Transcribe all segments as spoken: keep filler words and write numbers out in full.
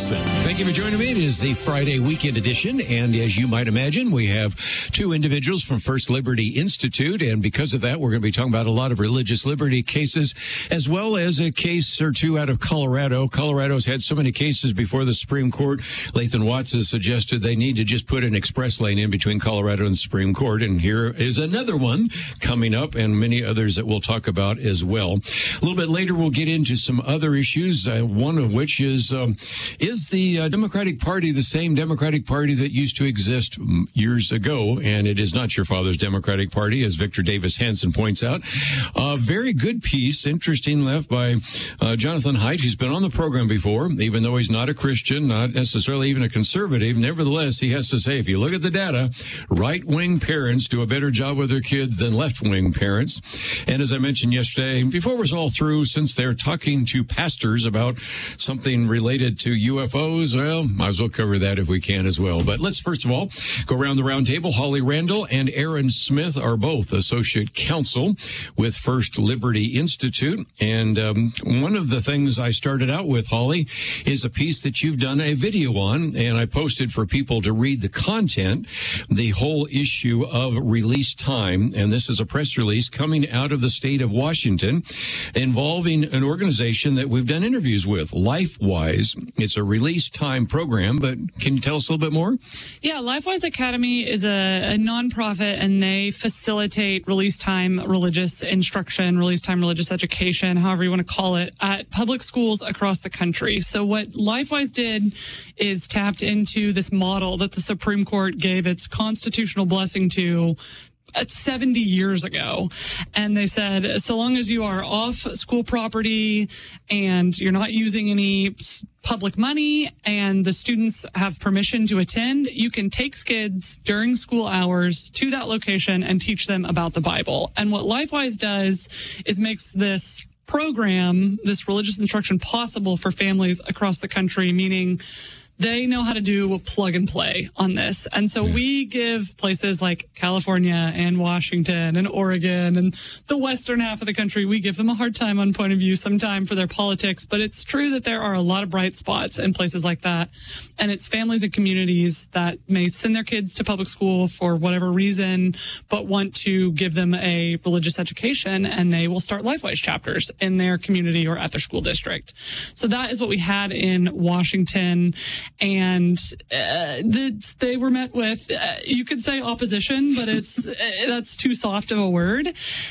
Wilson. Thank you for joining me. It is the Friday weekend edition, and as you might imagine, we have two individuals from First Liberty Institute, and because of that, we're going to be talking about a lot of religious liberty cases, as well as a case or two out of Colorado. Colorado's had so many cases before the Supreme Court. Lathan Watts has suggested they need to just put an express lane in between Colorado and the Supreme Court, and here is another one coming up, and many others that we'll talk about as well. A little bit later, we'll get into some other issues, uh, one of which is, um, is the uh, Democratic Party the same Democratic Party that used to exist years ago? And it is not your father's Democratic Party, as Victor Davis Hanson points out. A very good piece, interesting, left by uh, Jonathan Haidt. He's been on the program before, even though he's not a Christian, not necessarily even a conservative. Nevertheless, he has to say, if you look at the data, right-wing parents do a better job with their kids than left-wing parents. And as I mentioned yesterday, before we're all through, since they're talking to pastors about something related to U F Os, well, might as well cover that if we can as well. But let's first of all go around the round table. Holly Randall and Aaron Smith are both associate counsel with First Liberty Institute. And um, one of the things I started out with, Holly, is a piece that you've done a video on, and I posted for people to read the content, the whole issue of release time. And this is a press release coming out of the state of Washington involving an organization that we've done interviews with, LifeWise. It's a release time program, but can you tell us a little bit more? Yeah, LifeWise Academy is a, a nonprofit, and they facilitate release time religious instruction, release time religious education, however you want to call it, at public schools across the country. So what LifeWise did is tapped into this model that the Supreme Court gave its constitutional blessing to seventy years ago. And they said, so long as you are off school property and you're not using any public money and the students have permission to attend, you can take kids during school hours to that location and teach them about the Bible. And what LifeWise does is makes this program, this religious instruction, possible for families across the country, meaning they know how to do a plug and play on this. And so we give places like California and Washington and Oregon and the western half of the country, we give them a hard time on point of view sometime for their politics. But it's true that there are a lot of bright spots in places like that. And it's families and communities that may send their kids to public school for whatever reason, but want to give them a religious education, and they will start LifeWise chapters in their community or at their school district. So that is what we had in Washington. And uh, the, they were met with, uh, you could say opposition, but it's uh, that's too soft of a word.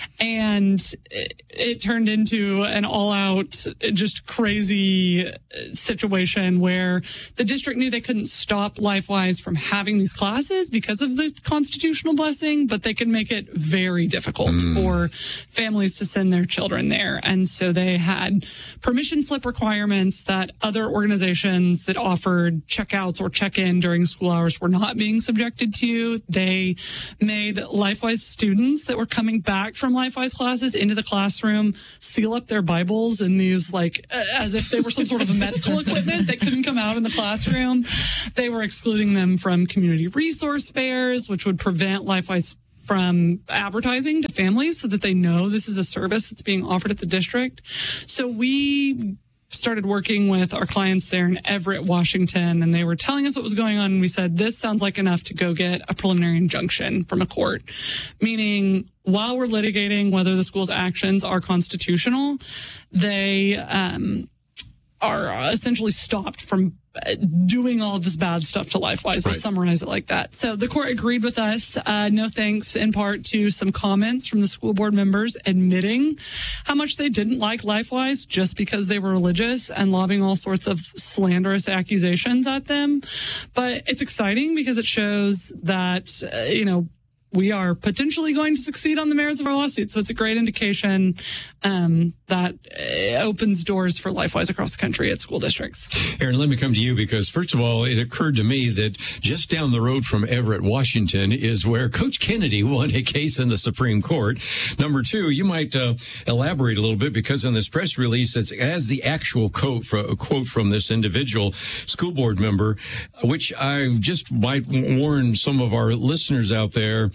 And it, it turned into an all-out, just crazy situation where the district knew they couldn't stop LifeWise from having these classes because of the constitutional blessing, but they could make it very difficult mm. for families to send their children there. And so they had permission slip requirements that other organizations that offered checkouts or check-in during school hours were not being subjected to. They made LifeWise students that were coming back from LifeWise classes into the classroom seal up their Bibles in these, like, as if they were some sort of a medical equipment that couldn't come out in the classroom. They were excluding them from community resource fairs, which would prevent LifeWise from advertising to families so that they know this is a service that's being offered at the district. So we started working with our clients there in Everett, Washington, and they were telling us what was going on. And we said, this sounds like enough to go get a preliminary injunction from a court, meaning while we're litigating whether the school's actions are constitutional, they um, are essentially stopped from doing all of this bad stuff to LifeWise. Right. I'll summarize it like that. So the court agreed with us. Uh, no thanks in part to some comments from the school board members admitting how much they didn't like LifeWise just because they were religious and lobbing all sorts of slanderous accusations at them. But it's exciting because it shows that, uh, you know, we are potentially going to succeed on the merits of our lawsuit. So it's a great indication um, that uh, opens doors for LifeWise across the country at school districts. Aaron, let me come to you because, first of all, it occurred to me that just down the road from Everett, Washington, is where Coach Kennedy won a case in the Supreme Court. Number two, you might uh, elaborate a little bit because in this press release, it's as the actual quote, for, a quote from this individual school board member, which I just might warn some of our listeners out there.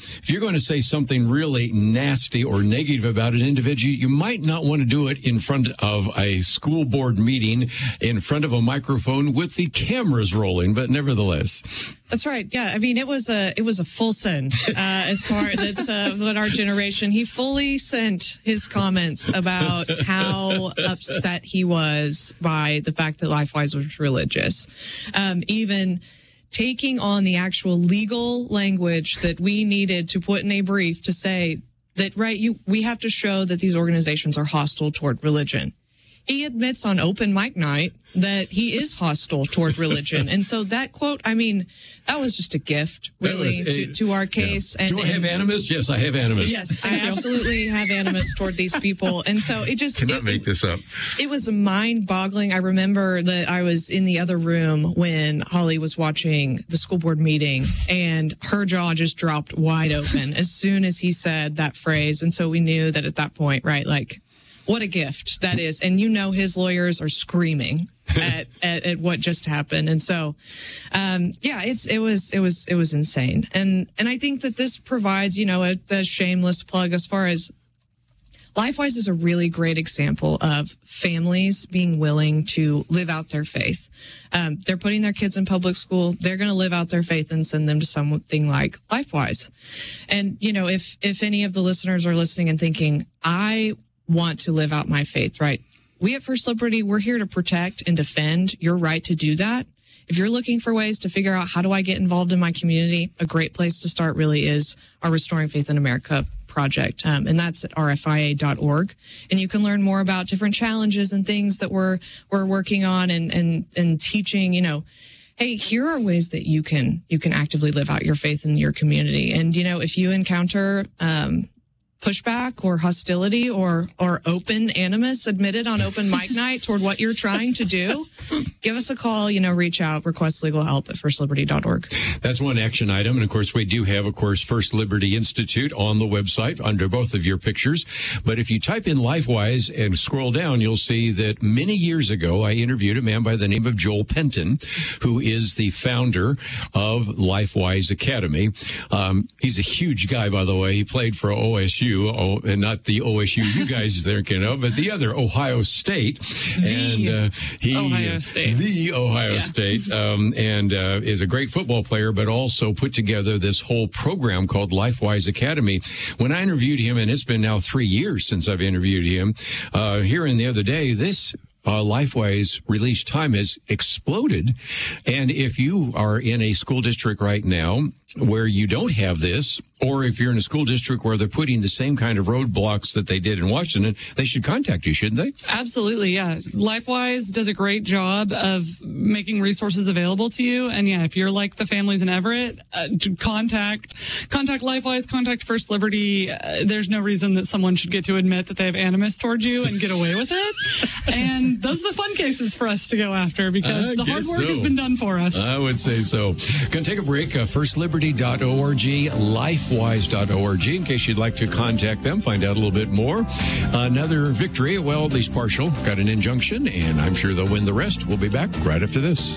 if you're going to say something really nasty or negative about an individual, you might not want to do it in front of a school board meeting, in front of a microphone with the cameras rolling, but nevertheless. That's right. Yeah, I mean, it was a it was a full send uh, as far that's uh, what our generation. He fully sent his comments about how upset he was by the fact that LifeWise was religious, um, even taking on the actual legal language that we needed to put in a brief to say that, right, you we have to show that these organizations are hostile toward religion. He admits on open mic night that he is hostile toward religion. And so that quote, I mean, that was just a gift, really, a, to, to our case. Yeah. And, Do I have and, animus? Yes, I have animus. Yes, I absolutely have animus toward these people. And so it just... Cannot it, make this up. It was mind-boggling. I remember that I was in the other room when Holly was watching the school board meeting, and her jaw just dropped wide open as soon as he said that phrase. And so we knew that at that point, right, like, what a gift that is. And you know his lawyers are screaming at, at, at what just happened. And so, um, yeah, it's, it was, it was, it was insane. And, and I think that this provides, you know, a, a shameless plug as far as LifeWise is a really great example of families being willing to live out their faith. Um, they're putting their kids in public school. They're going to live out their faith and send them to something like LifeWise. And, you know, if, if any of the listeners are listening and thinking, I want to live out my faith, right? We at First Liberty, we're here to protect and defend your right to do that. If you're looking for ways to figure out how do I get involved in my community, a great place to start really is our Restoring Faith in America project. Um, and that's at R F I A dot org. And you can learn more about different challenges and things that we're, we're working on and, and, and teaching, you know, hey, here are ways that you can, you can actively live out your faith in your community. And, you know, if you encounter, um, pushback or hostility or or open animus admitted on open mic night toward what you're trying to do, give us a call, you know, reach out, request legal help at first liberty dot org. That's one action item. And of course, we do have, of course, First Liberty Institute on the website under both of your pictures. But if you type in LifeWise and scroll down, you'll see that many years ago, I interviewed a man by the name of Joel Penton, who is the founder of LifeWise Academy. Um, he's a huge guy, by the way. He played for O S U. Oh, and not the O S U you guys are thinking of, but the other Ohio State. The and uh, he, Ohio State. The Ohio yeah. State, um, and uh, is a great football player, but also put together this whole program called LifeWise Academy. When I interviewed him, and it's been now three years since I've interviewed him, uh, hearing the other day, this Uh, LifeWise release time has exploded. And if you are in a school district right now where you don't have this, or if you're in a school district where they're putting the same kind of roadblocks that they did in Washington, they should contact you, shouldn't they? Absolutely, yeah. LifeWise does a great job of making resources available to you. And yeah, if you're like the families in Everett, uh, contact contact LifeWise, contact First Liberty. Uh, there's no reason that someone should get to admit that they have animus towards you and get away with it. And those are the fun cases for us to go after because I the hard work so. has been done for us. I would say so. Going to take a break. Uh, first liberty dot org, lifewise dot org, in case you'd like to contact them, find out a little bit more. Another victory, well, at least partial. Got an injunction, and I'm sure they'll win the rest. We'll be back right after this.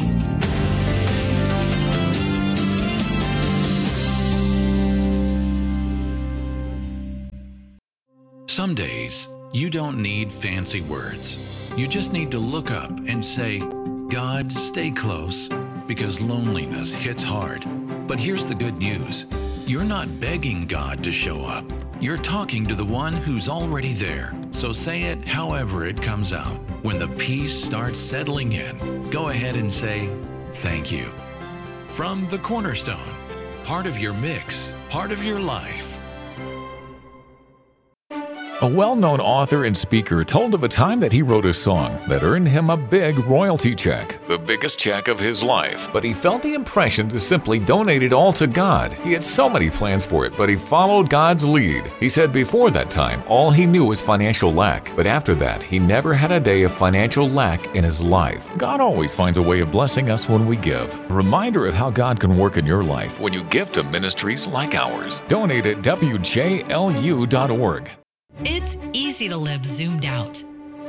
Some days, you don't need fancy words. You just need to look up and say, God, stay close, because loneliness hits hard. But here's the good news. You're not begging God to show up. You're talking to the one who's already there. So say it however it comes out. When the peace starts settling in, go ahead and say, thank you. From The Cornerstone, part of your mix, part of your life. A well-known author and speaker told of a time that he wrote a song that earned him a big royalty check, the biggest check of his life. But he felt the impression to simply donate it all to God. He had so many plans for it, but he followed God's lead. He said before that time, all he knew was financial lack. But after that, he never had a day of financial lack in his life. God always finds a way of blessing us when we give. A reminder of how God can work in your life when you give to ministries like ours. Donate at W J L U dot org. It's easy to live zoomed out.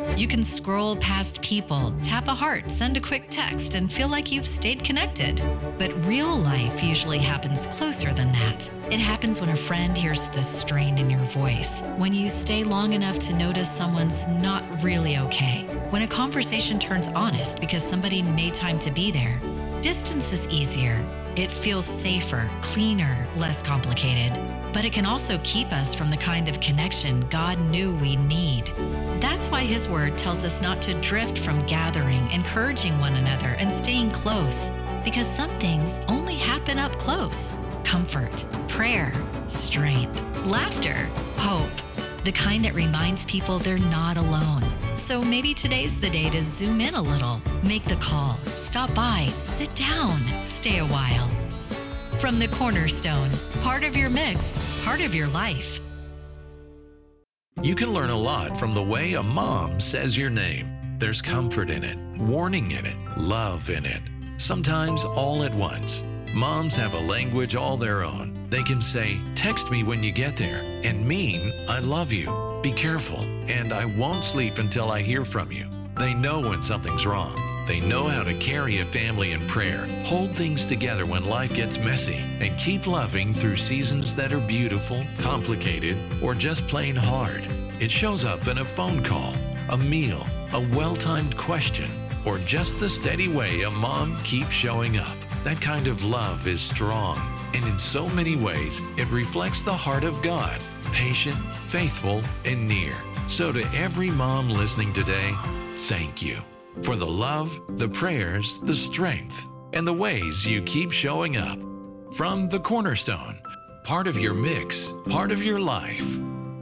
You can scroll past people, tap a heart, send a quick text, and feel like you've stayed connected. But real life usually happens closer than that. It happens when a friend hears the strain in your voice, when you stay long enough to notice someone's not really okay, when a conversation turns honest because somebody made time to be there. Distance is easier. It feels safer, cleaner, less complicated. But it can also keep us from the kind of connection God knew we need. That's why His Word tells us not to drift from gathering, encouraging one another, and staying close. Because some things only happen up close. Comfort, prayer, strength, laughter, hope. The kind that reminds people they're not alone. So maybe today's the day to zoom in a little, make the call, stop by, sit down, stay a while. From the Cornerstone, part of your mix, part of your life. You can learn a lot from the way a mom says your name. There's comfort in it, warning in it, love in it. Sometimes all at once. Moms have a language all their own. They can say, text me when you get there, and mean, I love you, be careful, and I won't sleep until I hear from you. They know when something's wrong. They know how to carry a family in prayer, hold things together when life gets messy, and keep loving through seasons that are beautiful, complicated, or just plain hard. It shows up in a phone call, a meal, a well-timed question, or just the steady way a mom keeps showing up. That kind of love is strong, and in so many ways, it reflects the heart of God, patient, faithful, and near. So to every mom listening today, thank you for the love, the prayers, the strength, and the ways you keep showing up. From the Cornerstone, part of your mix, part of your life.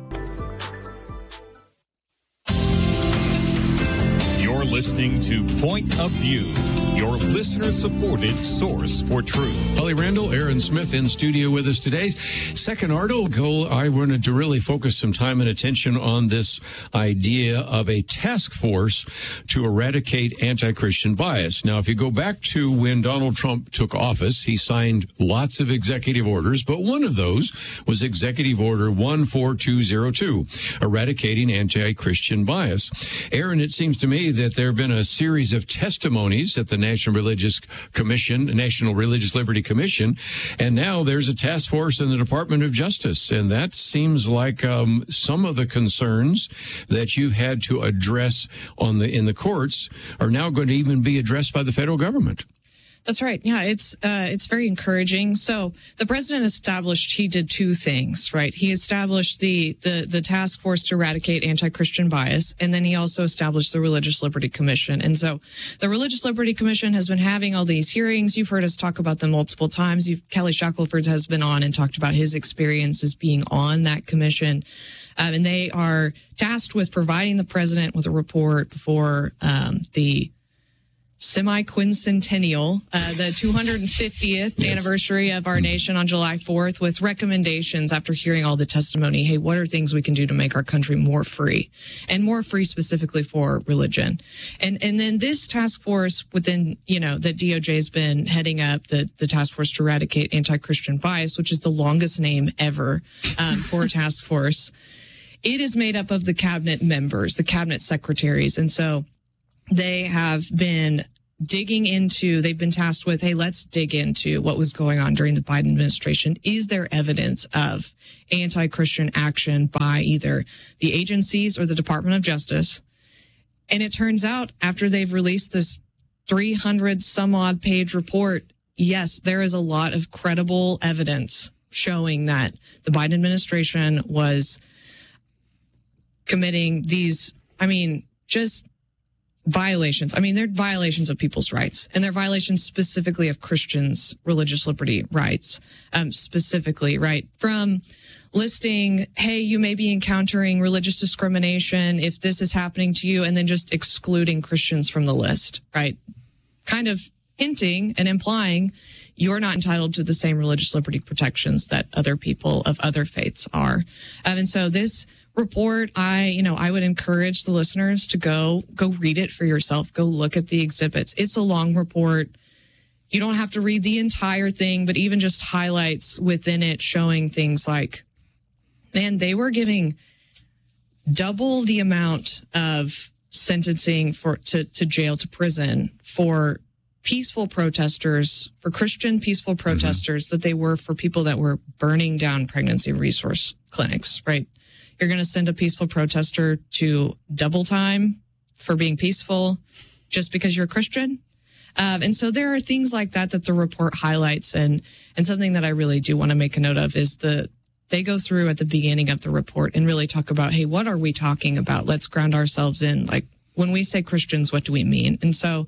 You're listening to Point of View, your listener-supported source for truth. Holly Randall, Aaron Smith in studio with us today. Second article, I wanted to really focus some time and attention on this idea of a task force to eradicate anti-Christian bias. Now, if you go back to when Donald Trump took office, he signed lots of executive orders, but one of those was Executive Order one four two zero two, eradicating anti-Christian bias. Aaron, it seems to me that there have been a series of testimonies at the National Religious Commission, National Religious Liberty Commission, and now there's a task force in the Department of Justice, and that seems like um, some of the concerns that you've had to address on the in the courts are now going to even be addressed by the federal government. That's right. Yeah, it's uh, it's very encouraging. So the president established, he did two things, right? He established the, the, the task force to eradicate anti-Christian bias, and then he also established the Religious Liberty Commission. And so the Religious Liberty Commission has been having all these hearings. You've heard us talk about them multiple times. You've, Kelly Shackelford has been on and talked about his experiences being on that commission. Um, and they are tasked with providing the president with a report before um, the semi-quincentennial, uh, the two hundred fiftieth yes. anniversary of our nation on July fourth, with recommendations after hearing all the testimony. Hey, what are things we can do to make our country more free, and more free specifically for religion? And and then this task force within, you know, that D O J has been heading up, the, the task force to eradicate anti-Christian bias, which is the longest name ever um, for a task force. It is made up of the cabinet members, the cabinet secretaries. And so they have been digging into, they've been tasked with, hey, let's dig into what was going on during the Biden administration. Is there evidence of anti-Christian action by either the agencies or the Department of Justice? And it turns out, after they've released this three hundred some odd page report, yes, there is a lot of credible evidence showing that the Biden administration was committing these, I mean, just violations. I mean, they're violations of people's rights, and they're violations specifically of Christians' religious liberty rights, um, specifically, right? From listing, hey, you may be encountering religious discrimination if this is happening to you, and then just excluding Christians from the list, right? Kind of hinting and implying you're not entitled to the same religious liberty protections that other people of other faiths are. Um, and so this report, I, you know, I would encourage the listeners to go, go read it for yourself. Go look at the exhibits. It's a long report. You don't have to read the entire thing, but even just highlights within it showing things like, man, they were giving double the amount of sentencing for to, to jail, to prison for peaceful protesters, for Christian peaceful protesters, mm-hmm. that they were for people that were burning down pregnancy resource clinics, right? You're going to send a peaceful protester to double time for being peaceful just because you're a Christian. Um, and so there are things like that that the report highlights. And, and something that I really do want to make a note of is the, they go through at the beginning of the report and really talk about, hey, what are we talking about? Let's ground ourselves in, like, when we say Christians, what do we mean? And so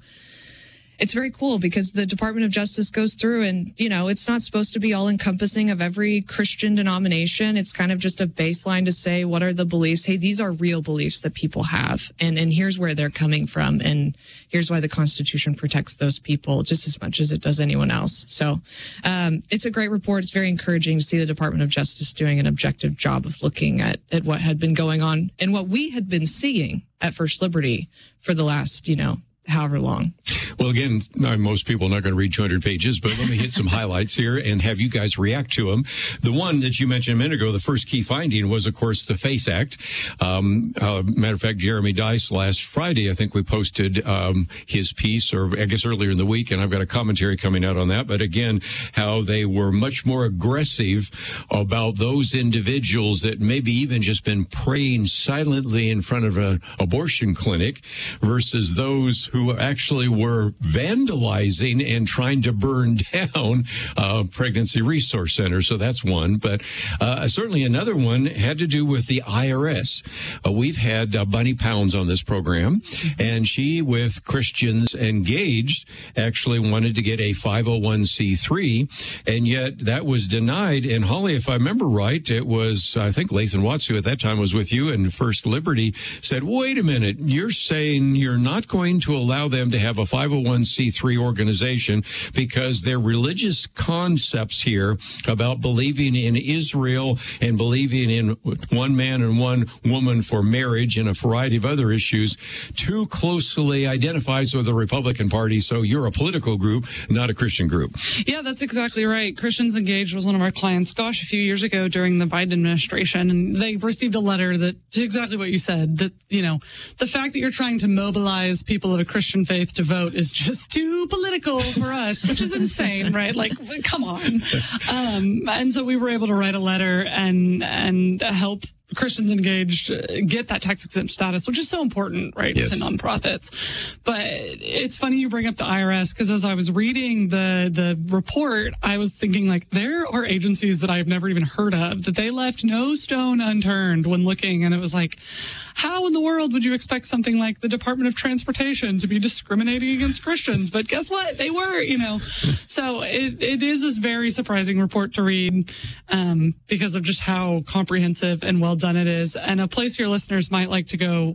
it's very cool because the Department of Justice goes through and, you know, it's not supposed to be all encompassing of every Christian denomination. It's kind of just a baseline to say, what are the beliefs? Hey, these are real beliefs that people have. And, and here's where they're coming from. And here's why the Constitution protects those people just as much as it does anyone else. So um, it's a great report. It's very encouraging to see the Department of Justice doing an objective job of looking at, at what had been going on and what we had been seeing at First Liberty for the last, you know, however long. Well, again, most people are not going to read two hundred pages, but let me hit some highlights here and have you guys react to them. The one that you mentioned a minute ago, the first key finding was, of course, the FACE Act. Um, uh, matter of fact, Jeremy Dice last Friday, I think we posted um, his piece, or I guess earlier in the week, and I've got a commentary coming out on that. But again, how they were much more aggressive about those individuals that maybe even just been praying silently in front of an abortion clinic versus those who actually were vandalizing and trying to burn down uh, pregnancy resource centers. So that's one. But uh, certainly another one had to do with the I R S. Uh, we've had uh, Bunny Pounds on this program, and she, with Christians Engaged, actually wanted to get a five oh one c three, and yet that was denied. And Holly, if I remember right, it was, I think, Lathan Watts, who at that time was with you, and First Liberty said, wait a minute, you're saying you're not going to allow them to have a five oh one c three organization because their religious concepts here about believing in Israel and believing in one man and one woman for marriage and a variety of other issues too closely identifies with the Republican Party. So you're a political group, not a Christian group. Yeah, that's exactly right. Christians Engaged was one of our clients, gosh, a few years ago during the Biden administration, and they received a letter that exactly what you said, that, you know, the fact that you're trying to mobilize people of a Christian faith to vote is just too political for us, which is insane, right? Like, come on. Um, and so we were able to write a letter and, and help Christians Engaged get that tax exempt status, which is so important, right, yes. to nonprofits. But it's funny you bring up the I R S, because as I was reading the the report, I was thinking, like, there are agencies that I've never even heard of that they left no stone unturned when looking, and it was like, how in the world would you expect something like the Department of Transportation to be discriminating against Christians? But guess what? They were, you know. So it, it is a very surprising report to read um, because of just how comprehensive and well done it is, and a place your listeners might like to go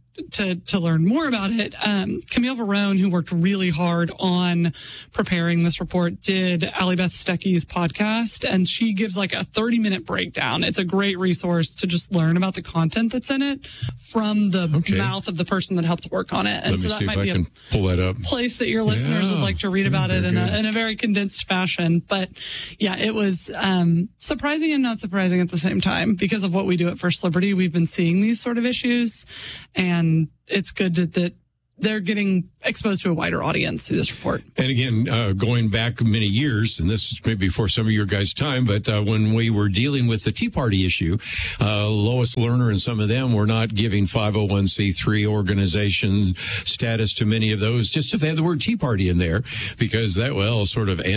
to to learn more about it. Um, Camille Verone, who worked really hard on preparing this report, did Allie Beth Stuckey's podcast, and she gives like a thirty minute breakdown. It's a great resource to just learn about the content that's in it from the okay. mouth of the person that helped work on it. And Let so me that see might if be I can a pull that up. place that your listeners yeah. would like to read about yeah, it in good. a, in a very condensed fashion. But yeah, it was um, surprising and not surprising at the same time because of what we do at First Liberty. We've been seeing these sort of issues, and it's good to, that they're getting exposed to a wider audience through this report. And again, uh, going back many years, and this is maybe before some of your guys' time, but uh, when we were dealing with the Tea Party issue, uh, Lois Lerner and some of them were not giving five oh one c three organization status to many of those, just if they had the word Tea Party in there, because that, well, sort of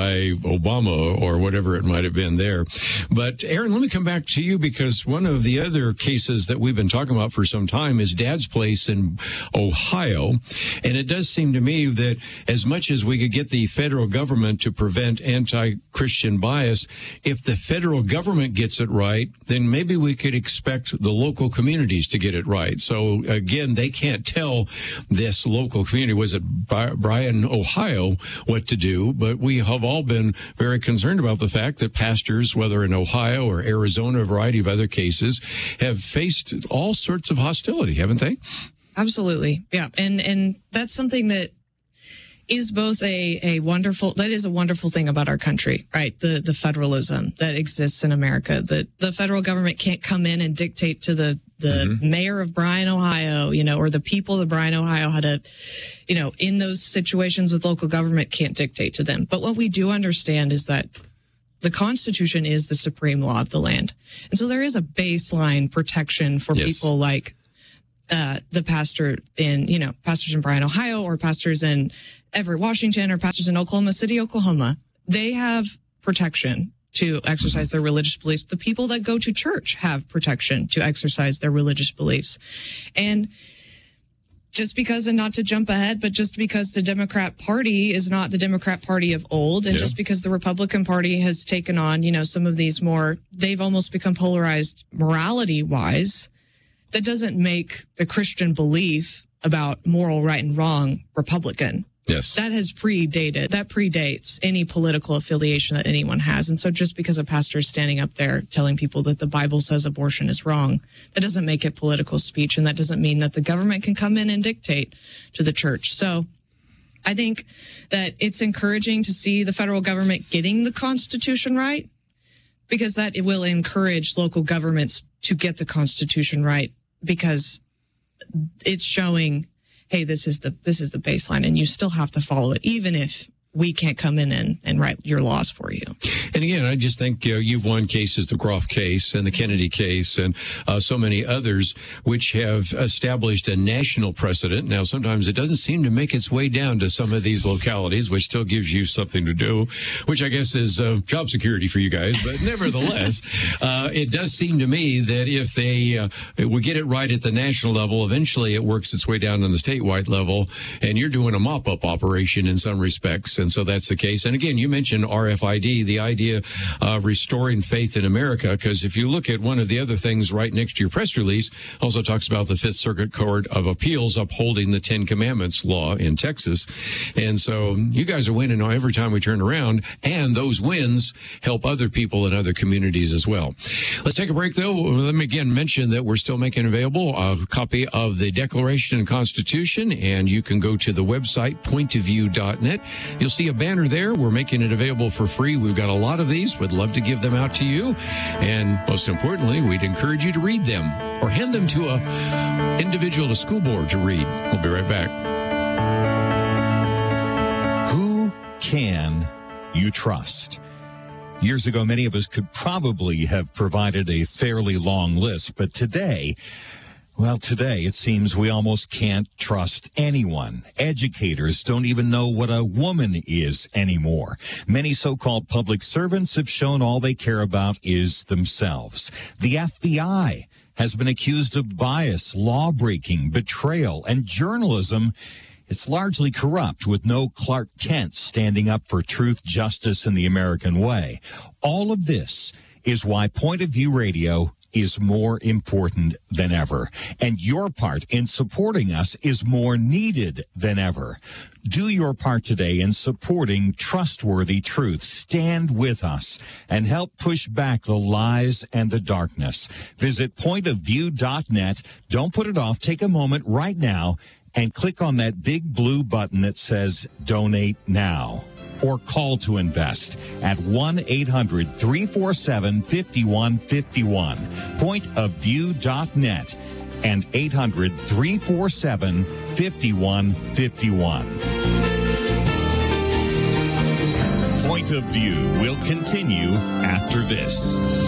anti-Obama or whatever it might have been there. But Aaron, let me come back to you, because one of the other cases that we've been talking about for some time is Dad's Place in Ohio. And it does seem to me that as much as we could get the federal government to prevent anti-Christian bias, if the federal government gets it right, then maybe we could expect the local communities to get it right. So again, they can't tell this local community, was it Bryan, Ohio, what to do, but we have all been very concerned about the fact that pastors, whether in Ohio or Arizona, a variety of other cases, have faced all sorts of hostility, haven't they? Absolutely. Yeah. And, and that's something that is both a, a wonderful, that is a wonderful thing about our country, right? The the federalism that exists in America, that the federal government can't come in and dictate to the, the mm-hmm. mayor of Bryan, Ohio, you know, or the people of Bryan, Ohio, how to, you know, in those situations with local government can't dictate to them. But what we do understand is that the Constitution is the supreme law of the land. And so there is a baseline protection for yes. people like uh, the pastor in, you know, pastors in Bryan, Ohio, or pastors in Everett, Washington, or pastors in Oklahoma City, Oklahoma. They have protection to exercise their religious beliefs. The people that go to church have protection to exercise their religious beliefs. And just because, and not to jump ahead, but just because the Democrat Party is not the Democrat Party of old, and yeah. just because the Republican Party has taken on, you know, some of these more, they've almost become polarized morality-wise, that doesn't make the Christian belief about moral right and wrong Republican. Yes. That has predated, that predates any political affiliation that anyone has. And so just because a pastor is standing up there telling people that the Bible says abortion is wrong, that doesn't make it political speech. And that doesn't mean that the government can come in and dictate to the church. So I think that it's encouraging to see the federal government getting the Constitution right, because that it will encourage local governments to get the Constitution right, because it's showing, hey, this is the this is the baseline, and you still have to follow it, even if we can't come in and, and write your laws for you. And again, I just think you know, you've won cases, the Groff case and the Kennedy case and uh, so many others, which have established a national precedent. Now, sometimes it doesn't seem to make its way down to some of these localities, which still gives you something to do, which I guess is uh, job security for you guys. But nevertheless, uh, it does seem to me that if they uh, we get it right at the national level, eventually it works its way down on the statewide level, and you're doing a mop-up operation in some respects. And so that's the case. And again, you mentioned R F I D, the idea of restoring faith in America, because if you look at one of the other things right next to your press release, also talks about the Fifth Circuit Court of Appeals upholding the Ten Commandments law in Texas. And so you guys are winning every time we turn around, and those wins help other people in other communities as well. Let's take a break, though. Let me again mention that we're still making available a copy of the Declaration and Constitution, and you can go to the website, point of view dot net. You'll see a banner there. We're making it available for free. We've got a lot of these. We'd love to give them out to you. And most importantly, we'd encourage you to read them or hand them to a individual, to school board to read. We'll be right back. Who can you trust? Years ago, many of us could probably have provided a fairly long list, but today, Well, today it seems we almost can't trust anyone. Educators don't even know what a woman is anymore. Many so-called public servants have shown all they care about is themselves. The F B I has been accused of bias, law-breaking, betrayal, and journalism. It's largely corrupt, with no Clark Kent standing up for truth, justice, and the American way. All of this is why Point of View Radio is more important than ever, and your part in supporting us is more needed than ever. Do your part today in supporting trustworthy truth. Stand with us and help push back the lies and the darkness. Visit point of view dot net. Don't put it off. Take a moment right now and click on that big blue button that says Donate Now, or call to invest at one eight hundred three four seven five one five one, point of view dot net, and eight hundred three four seven five one five one. Point of View will continue after this.